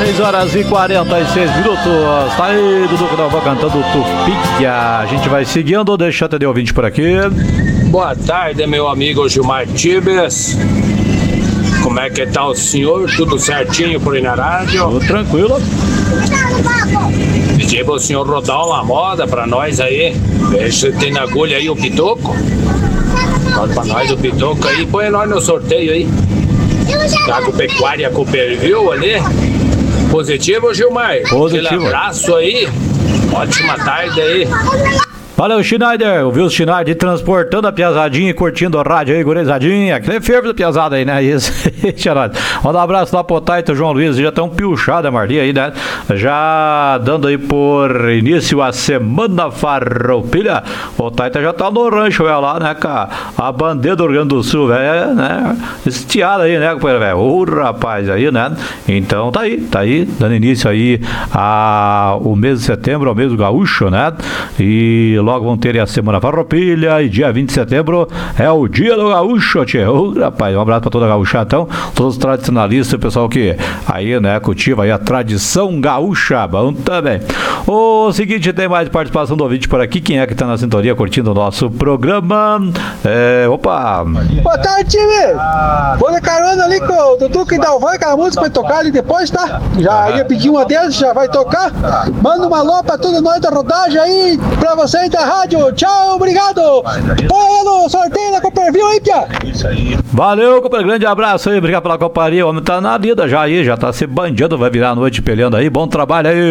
6h46. Tá aí, Dudu Cravão cantando Tupia. A gente vai seguindo, deixa eu atender o ouvinte por aqui. Boa tarde, meu amigo Gilmar Tibes. Como é que tá o senhor? Tudo certinho por aí na rádio? Tudo tranquilo. Pedi pro senhor rodar uma moda pra nós aí. Vê se tem na agulha aí o pitoco. Roda pra nós o pitoco aí. Põe nós no sorteio aí. Agropecuária Cooperville ali. Positivo, Gilmar? Positivo. Aquele abraço aí. Ótima tarde aí. Valeu, Schneider. Ouviu o Schneider transportando a piazadinha e curtindo a rádio aí, gurizadinha. Aquele fervo da piazada aí, né? Isso. Manda um abraço lá pro Taito, João Luiz. Já estão piochados a Marli aí, né? Já dando aí por início a semana farroupilha. O Taito já tá no rancho, velho, lá, né? Com a bandeira do Rio Grande do Sul, velho, né? Estiada aí, né, companheiro, velho? Ô, rapaz, aí, né? Então tá aí, dando início aí o mês de setembro, ao mês do gaúcho, né? E logo vão ter a Semana Farroupilha e dia 20 de setembro é o dia do gaúcho, tchê. Rapaz, um abraço pra toda a gaúcha, então, todos os tradicionalistas, o pessoal que aí, né, cultiva aí a tradição gaúcha, bom também. O seguinte, tem mais participação do ouvinte por aqui, quem é que tá na sintonia curtindo o nosso programa? Opa! Boa tarde, time! Vou de carona ali com o Dudu que dá o vai, aquela música vai tocar ali depois, tá? Já ia pedir uma deles, já vai tocar. Manda uma alô pra todos nós da rodagem aí, pra vocês da rádio. Tchau, obrigado! Põe no sorteio da Cooperville aí, Pia! Valeu, companheiro, grande abraço aí, obrigado pela companhia. O homem tá na lida já aí, já tá se bandiando, vai virar a noite peleando aí. Bom trabalho aí.